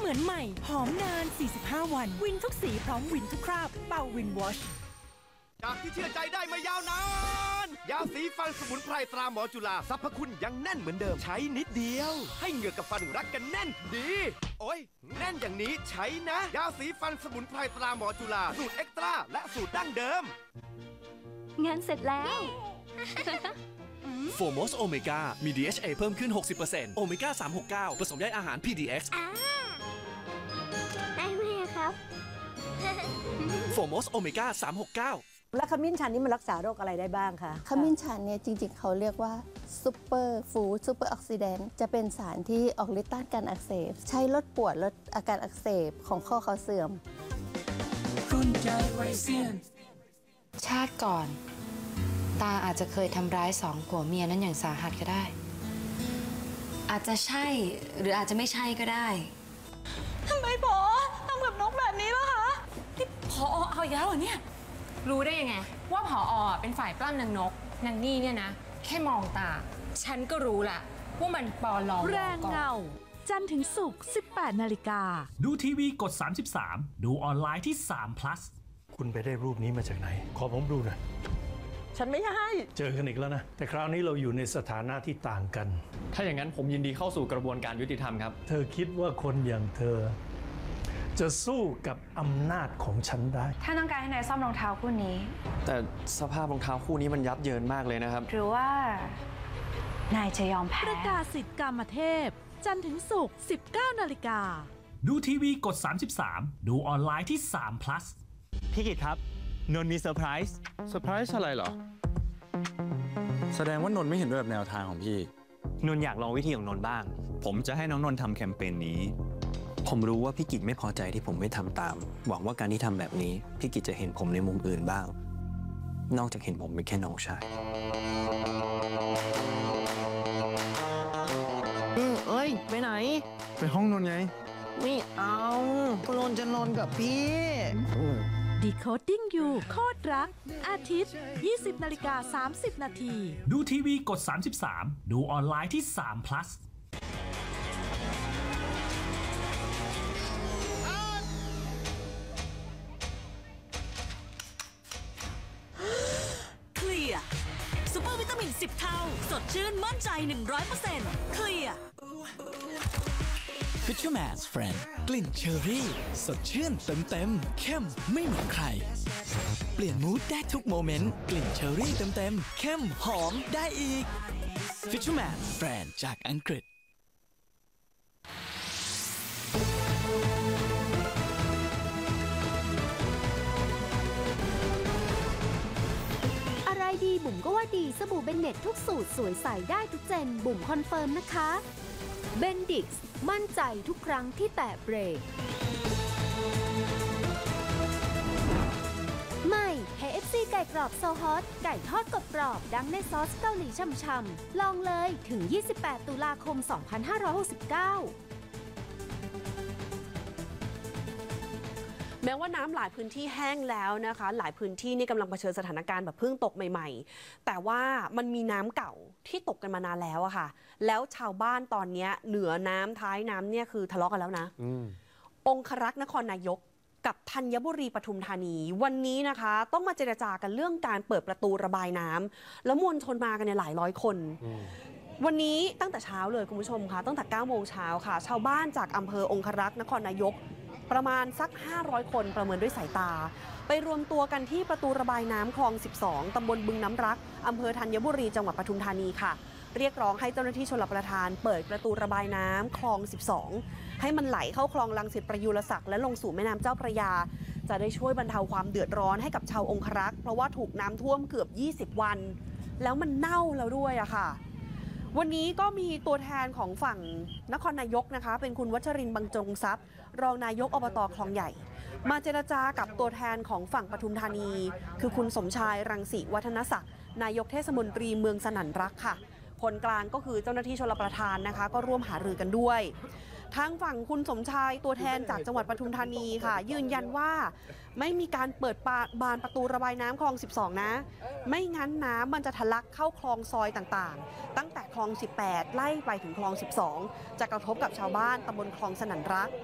มือนใหม่หอมนาน 45 วันวินทุกสีพร้อมวินทุกคราบเป่าวินวอชจากที่เชื่อใจได้มายาวนานยาสีฟันสมุนไพรตราหมอจุฬาสรรพคุณยังแน่นเหมือนเดิมใช้นิดเดียวให้เหงือกกับฟันรักกันแน่นดีโอ้ยแน่นอย่างนี้ใช้นะยาสีฟันสมุนไพรตราหมอจุฬาสูตรเอ็กตร้าและสูตรดั้งเดิมงานเสร็จแล้วโฟมอสโอเมก้ามี DHA เพิ่มขึ้น 60% โอเมก้า 369 ผสมใยอาหาร PDX ได้ไหมครับโฟมอสโอเมก้า 369 แล้วขมิ้นชันนี่มันรักษาโรคอะไรได้บ้างคะขมิ้นชันเนี่ยจริงๆเขาเรียกว่าซูเปอร์ฟู้ดซูเปอร์ออกซิแดนต์จะเป็นสารที่ออกฤทธิ์ต้านการอักเสบใช้ลดปวดลดอาการอักเสบของข้อเสื่อมชาติก่อนตาอาจจะเคยทำร้าย2ผัวเมียนั้นอย่างสาหัสก็ได้อาจจะใช่หรืออาจจะไม่ใช่ก็ได้ทำไมผอทำกับนกแบบนี้ล่ะคะที่ผอเอาอีกแล้วเหรอเนี่ยรู้ได้ยังไงว่าผอเป็นฝ่ายปล้ำนางนกนางนี่เนี่ยนะแค่มองตาฉันก็รู้ละว่ามันปลอมแรงเงาจันทร์ถึงศุกร์ 18 นาฬิกาดูทีวีกด 33 ดูออนไลน์ที่3 plus คุณไปได้รูปนี้มาจากไหนขอผมดูหน่อยฉันไม่ให้เจอกันอีกแล้วนะแต่คราวนี้เราอยู่ในสถานะที่ต่างกันถ้าอย่างนั้นผมยินดีเข้าสู่กระบวนการยุติธรรมครับเธอคิดว่าคนอย่างเธอจะสู้กับอำนาจของฉันได้ถ้าต้องการให้นายซ่อมรองเท้าคู่นี้แต่สภาพรองเท้าคู่นี้มันยับเยินมากเลยนะครับหรือว่านายจะยอมแพ้ประกาศสิทธิ์กรรมเทพจันทร์ถึงศุกร์ 19 นาฬิกาดูทีวีกด 33 ดูออนไลน์ที่3 plus พี่กิตครับนนท์มีเซอร์ไพรส์เซอร์ไพรส์อะไรเหรอแสดงว่านนท์ไม่เห็นด้วยกับแนวทางของพี่นนท์อยากลองวิธีของนนท์บ้างผมจะให้น้องนนท์ทำแคมเปญนี้ผมรู้ว่าพี่กิตไม่พอใจที่ผมไม่ทำตามหวังว่าการที่ทำแบบนี้พี่กิตจะเห็นผมในมุมอื่นบ้างนอกจากเห็นผมเป็นแค่น้องชายเอ้ยไปไหนไปห้องนนท์ไงไม่เอานนจะนอนกับพี่ Decoding You โคตรรักอาทิตย์ 20:30 นาทีดูทีวีกด 33 ดูออนไลน์ที่3 plus เคลียร์ซูเปอร์วิตามิน 10 เท่าสดชื่นมั่นใจ 100% เคลียร์ Fisherman's Friend กลิ่นเชอร์รี่สดชื่นเต็มเข้มไม่เหมือนใครเปลี่ยนมูดได้ทุกโมเมนต์กลิ่นเชอร์รี่เต็มเข้มหอมได้อีก Fisherman's Friend จากอังกฤษอะไรดีบุ๋มก็ว่าดีสบู่เบนเน็ตทุกสูตรสวยใสได้ทุกเจนบุ๋มคอนเฟิร์มนะคะเบนดิกส์มั่นใจทุกครั้งที่แตะเบรกใหม่ KFC ไก่กรอบโซฮอตไก่ทอดกรอบดังในซอสเกาหลีช่ำๆลองเลยถึง 28 ตุลาคม 2569 แม้ว่าน้ำหลายพื้นที่แห้งแล้วนะคะหลายพื้นที่นี่กำลังเผชิญสถานการณ์แบบเพิ่งตกใหม่ๆแต่ว่ามันมีน้ำเก่าที่ตกกันมานานแล้วอะค่ะแล้วชาวบ้านตอนนี้เหนือน้ำท้ายน้ำเนี่ยคือทะเลาะกันแล้วนะองครักษ์นครนายกกับธัญบุรีปทุมธานีวันนี้นะคะต้องมาเจรจากันเรื่องการเปิดประตูระบายน้ำแล้วมวลชนมากันเนี่ยหลายร้อยคนวันนี้ตั้งแต่เช้าเลยคุณผู้ชมค่ะตั้งแต่ 9 โมงเช้าค่ะชาวบ้านจากอำเภอองครักษ์นครนายกประมาณสัก500คนประเมินด้วยสายตาไปรวมตัวกันที่ประตูระบายน้ำคลอง 12 ตำบลบึงน้ำรักอำเภอธัญบุรีจังหวัดปทุมธานีค่ะเรียกร้องให้เจ้าหน้าที่ชลประทานเปิดประตูระบายน้ำคลอง 12 ให้มันไหลเข้าคลองรังสิตประยุรศักดิ์และลงสู่แม่น้ำเจ้าพระยาจะได้ช่วยบรรเทาความเดือดร้อนให้กับชาวองครักษ์เพราะว่าถูกน้ำท่วมเกือบ20 วันแล้วมันเน่าแล้วด้วยอะค่ะวันนี้ก็มีตัวแทนของฝั่งนครนายกนะคะเป็นคุณวัชรินทร์บรรจงทรัพย์รองนายกอบต.คลองใหญ่มาเจรจากับตัวแทนของฝั่งปทุมธานีคือคุณสมชายรังสีวัฒนศักดิ์นายกเทศมนตรีเมืองสนั่นรักค่ะคนกลางก็คือเจ้าหน้าที่ชลประทานนะคะก็ร่วมหารือกันด้วยทางฝั่งคุณสมชายตัวแทนจากจังหวัดปทุมธานีค่ะยืนยันว่าไม่มีการเปิดบานประตูระบายน้ำคลอง 12 นะไม่งั้นน้ำมันจะทะลักเข้าคลองซอยต่างๆตั้งแต่คลอง 18 ไล่ไปถึงคลอง 12 จะกระทบกับชาวบ้านตำบลคลองสนั่นรัก